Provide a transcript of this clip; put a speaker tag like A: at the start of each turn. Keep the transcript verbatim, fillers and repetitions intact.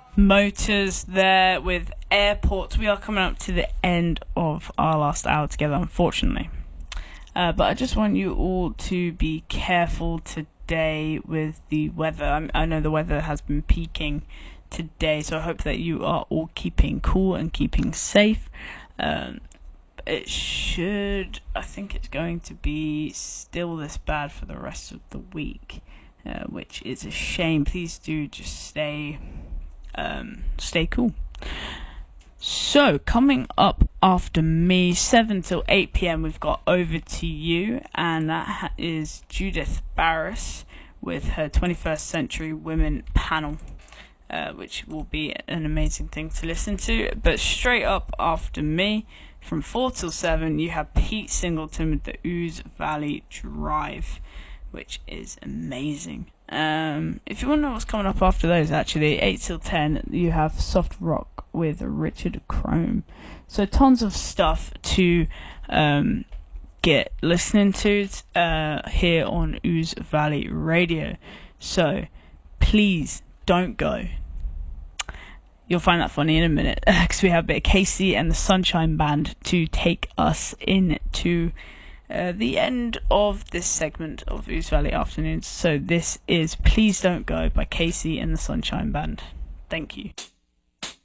A: Motors there with Airports. We are coming up to the end of our last hour together, unfortunately. Uh, but I just want you all to be careful today with the weather. I, I know the weather has been peaking today, so I hope that you are all keeping cool and keeping safe. Um, it should, I think it's going to be still this bad for the rest of the week, uh, which is a shame. Please do just stay, um, stay cool. So, coming up after me, seven till eight p.m, we've got Over to You, and that is Judith Barris with her twenty-first Century Women panel, uh, which will be an amazing thing to listen to. But straight up after me, from four till seven, you have Pete Singleton with the Ooze Valley Drive, which is amazing. Um, if you want to know what's coming up after those, actually, eight till ten, you have Soft Rock with Richard Chrome. So tons of stuff to um, get listening to uh, here on Ooze Valley Radio. So please don't go. You'll find that funny in a minute, because we have a bit of Casey and the Sunshine Band to take us into uh, the end of this segment of Ooze Valley Afternoons. So this is Please Don't Go by Casey and the Sunshine Band. Thank you.